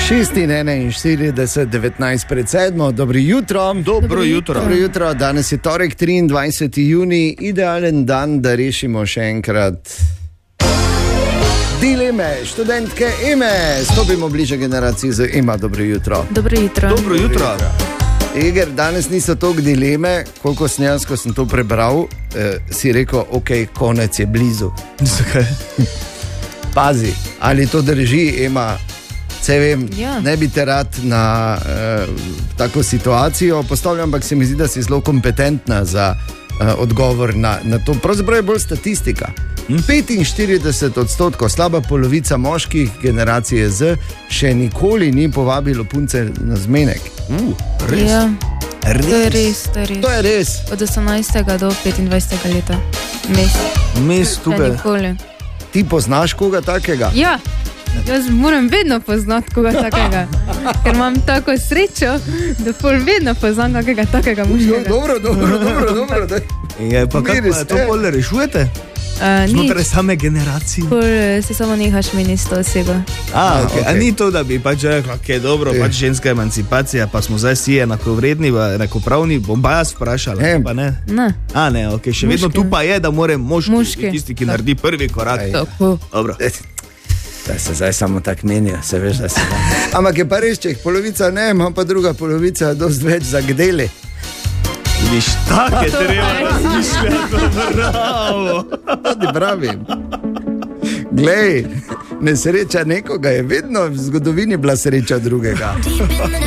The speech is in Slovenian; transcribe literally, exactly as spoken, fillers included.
šestinštirideset, devetnajst pred sedmo, dobro jutro. Dobro jutro. Dobro jutro. Danes je torek, triindvajseti junij, idealen dan, da rešimo še enkrat dileme študentke Eme. Stopimo bliže generaciji z Ema. Dobro jutro. Dobro jutro. Dobro jutro. Eger, danes niso toliko dileme, koliko sem jaz, ko sem to prebral, eh, si rekel, ok, konec je blizu. Zakaj? Pazi, ali to drži, Ema. Vse vem, Ja. ne bi te rad na eh, tako situacijo postavljal, ampak se mi zdi, da si zelo kompetentna za eh, odgovor na, na to. Pravzaprav je bolj statistika. Hm? petinštirideset odstotkov, slaba polovica moških generacije Z še nikoli ni povabilo punce na zmenek. Uh, res? Ja, Res? to je res, to je res. To je res. Od osemnajstega do petindvajsetega leta. Mes. Mes Ne, tukaj. nikoli. Ti poznaš koga takega? Ja, jaz moram vedno poznati koga takega. Ker imam tako srečo, da pol vedno poznam kakega takega Jo, mužkega. dobro, dobro, dobro, dobro. daj. Je, pa kako Umiri pa to se. bolj rešujete? Uh, Znotraj nič, same generacije. pol eh, se samo nehaš meni s to osebo. A, okay. okej. A ni to, da bi pač rekel, ok, dobro, Eh. pač ženska emancipacija, pa smo zdaj vsi enakovredni, pa enakopravni, bom pa jaz vprašala, Ne. pa ne. Ne, A ne, ok, še vedno Moški. tu pa je, da more moški, Moški. tisti, ki Tako. naredi prvi korak. Ej. tako. Dobro. Da se zdaj samo tako menijo, se veš, da se da. Ampak je pa res, če jih polovica ne, ima pa druga polovica dosti več zagdeli. Viš, tako je To treba pa je. razmišljati, bravo. To ti pravim. Glej, nesreča nekoga je vedno v zgodovini bila sreča drugega.